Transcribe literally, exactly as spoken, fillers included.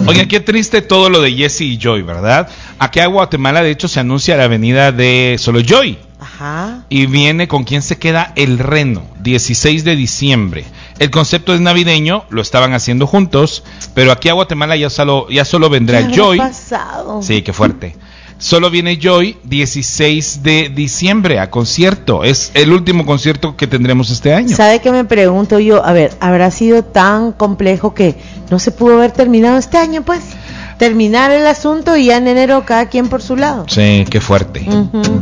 Oigan, qué triste todo lo de Jesse y Joy, ¿verdad? Aquí a Guatemala, de hecho, se anuncia la venida de Solo Joy. Ajá. Y viene con quien se queda El Reno, dieciséis de diciembre. El concepto es navideño, lo estaban haciendo juntos, pero aquí a Guatemala ya solo, ya solo vendrá ¿Qué Joy. habrá pasado? Sí, qué fuerte. Solo viene Joy dieciséis de diciembre a concierto. Es el último concierto que tendremos este año. ¿Sabe qué me pregunto yo? A ver, ¿habrá sido tan complejo que no se pudo haber terminado este año, pues? Terminar el asunto y ya en enero cada quien por su lado. Sí, qué fuerte. Uh-huh.